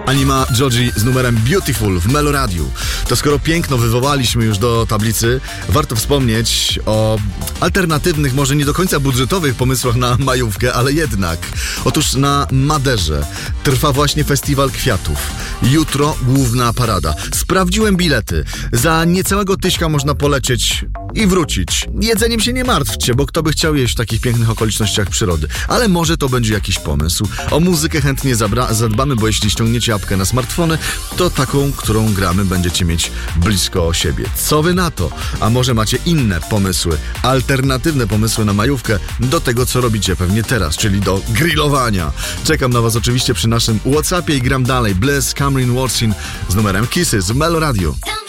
Anima Joji z numerem Beautiful w Meloradiu. To skoro piękno wywołaliśmy już do tablicy, warto wspomnieć o alternatywnych, może nie do końca budżetowych pomysłach na majówkę, ale jednak. Otóż na Maderze trwa właśnie festiwal kwiatów. Jutro główna parada. Sprawdziłem bilety. Za niecałego tyśka można polecieć i wrócić. Jedzeniem się nie martwcie, bo kto by chciał jeść w takich pięknych okolicznościach przyrody. Ale może to będzie jakiś pomysł. O muzykę chętnie zadbamy, bo jeśli ściągniecie apkę na smartfony, to taką, którą gramy, będziecie mieć blisko siebie. Co wy na to? A może macie inne pomysły, alternatywne pomysły na majówkę do tego, co robicie pewnie teraz, czyli do grillowania. Czekam na was oczywiście przy naszym WhatsAppie i gram dalej. Bless Cameron Watson z numerem Kisses w Meloradiu.